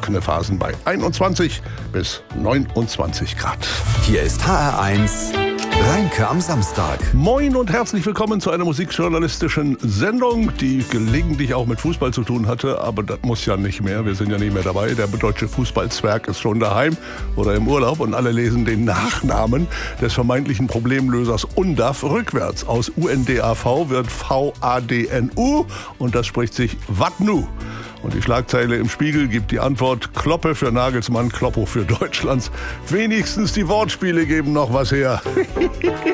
trockene Phasen bei 21 bis 29 Grad. Hier ist HR1 Rheinke am Samstag. Moin und herzlich willkommen zu einer musikjournalistischen Sendung, die gelegentlich auch mit Fußball zu tun hatte, aber das muss ja nicht mehr. Wir sind ja nicht mehr dabei. Der deutsche Fußballzwerg ist schon daheim oder im Urlaub und alle lesen den Nachnamen des vermeintlichen Problemlösers UNDAF rückwärts. Aus UNDAV wird VADNU und das spricht sich Wadnu. Und die Schlagzeile im Spiegel gibt die Antwort: Kloppe für Nagelsmann, Kloppo für Deutschlands. Wenigstens die Wortspiele geben noch was her.